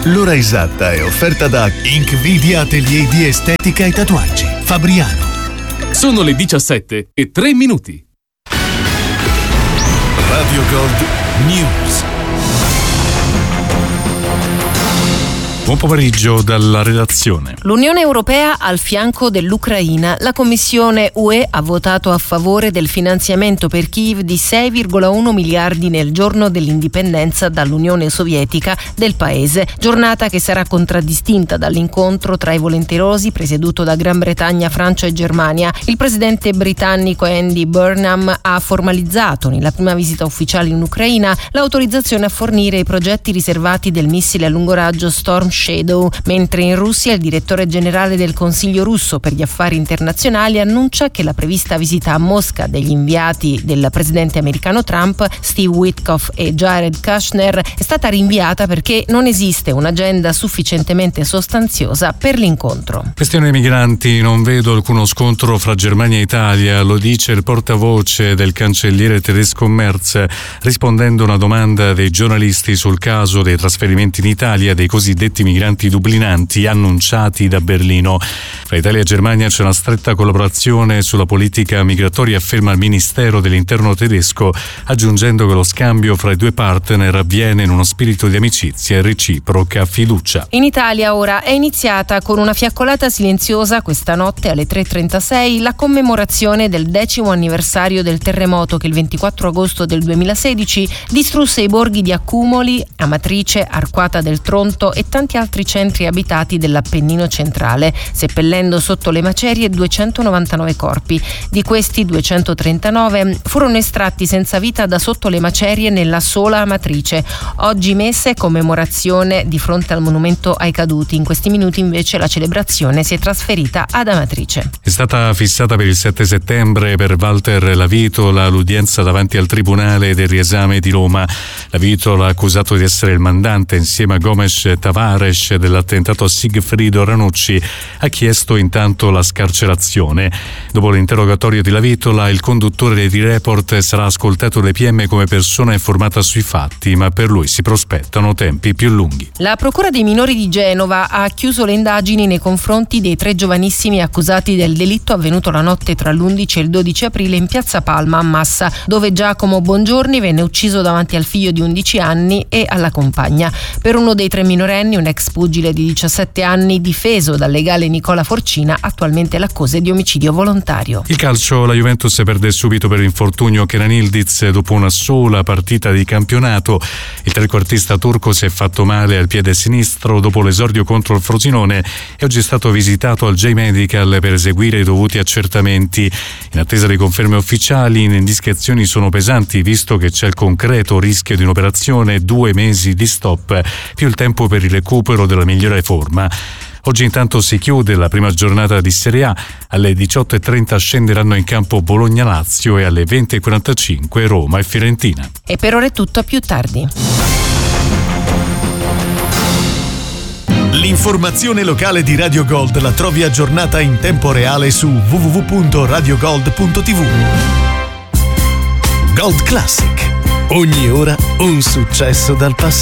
L'ora esatta è offerta da Inkvidia Atelier di Estetica e Tatuaggi, Fabriano. Sono le 17:03. Radio Gold News. Buon pomeriggio dalla redazione. L'Unione Europea al fianco dell'Ucraina. La Commissione UE ha votato a favore del finanziamento per Kiev di 6,1 miliardi nel giorno dell'indipendenza dall'Unione Sovietica del paese, giornata che sarà contraddistinta dall'incontro tra i volenterosi presieduto da Gran Bretagna, Francia e Germania. Il presidente britannico Andy Burnham ha formalizzato nella prima visita ufficiale in Ucraina l'autorizzazione a fornire i progetti riservati del missile a lungo raggio Storm Shadow, mentre in Russia il direttore generale del Consiglio russo per gli affari internazionali annuncia che la prevista visita a Mosca degli inviati del presidente americano Trump, Steve Witkoff e Jared Kushner, è stata rinviata perché non esiste un'agenda sufficientemente sostanziosa per l'incontro. Questione migranti, non vedo alcuno scontro fra Germania e Italia, lo dice il portavoce del cancelliere tedesco Merz, rispondendo a una domanda dei giornalisti sul caso dei trasferimenti in Italia dei cosiddetti migranti dublinanti annunciati da Berlino. Fra Italia e Germania c'è una stretta collaborazione sulla politica migratoria, afferma il Ministero dell'Interno tedesco, aggiungendo che lo scambio fra i due partner avviene in uno spirito di amicizia e reciproca fiducia. In Italia ora è iniziata con una fiaccolata silenziosa questa notte alle 3:36 la commemorazione del 10° anniversario del terremoto che il 24 agosto del 2016 distrusse i borghi di Accumoli, Amatrice, Arquata del Tronto e tanti altri centri abitati dell'Appennino centrale, seppellendo sotto le macerie 299 corpi. Di questi 239 furono estratti senza vita da sotto le macerie nella sola Amatrice. Oggi messa e commemorazione di fronte al monumento ai caduti. In questi minuti invece la celebrazione si è trasferita ad Amatrice. È stata fissata per il 7 settembre per Walter Lavitola l'udienza davanti al Tribunale del Riesame di Roma. Lavitola, accusato di essere il mandante insieme a Gomes Tavares dell'attentato a Sigfrido Ranucci, ha chiesto intanto la scarcerazione. Dopo l'interrogatorio di Lavitola, il conduttore di Report sarà ascoltato dai PM come persona informata sui fatti, ma per lui si prospettano tempi più lunghi. La Procura dei minori di Genova ha chiuso le indagini nei confronti dei 3 giovanissimi accusati del delitto avvenuto la notte tra l'11 e il 12 aprile in Piazza Palma a Massa, dove Giacomo Bongiorni venne ucciso davanti al figlio di 11 anni e alla compagna. Per uno dei 3 minorenni, un ex pugile di 17 anni difeso dal legale Nicola Forcina, attualmente l'accusa è di omicidio volontario. Il calcio, la Juventus perde subito per infortunio Kenan Yildiz dopo una sola partita di campionato. Il trequartista turco si è fatto male al piede sinistro dopo l'esordio contro il Frosinone e oggi è stato visitato al J-Medical per eseguire i dovuti accertamenti. In attesa di conferme ufficiali, le indiscrezioni sono pesanti visto che c'è il concreto rischio di un'operazione, 2 mesi di stop più il tempo per il recupero della migliore forma. Oggi intanto si chiude la prima giornata di Serie A, alle 18:30 scenderanno in campo Bologna-Lazio e alle 20:45 Roma e Fiorentina. E per ora è tutto, a più tardi. L'informazione locale di Radio Gold la trovi aggiornata in tempo reale su www.radiogold.tv. Gold Classic. Ogni ora un successo dal passato.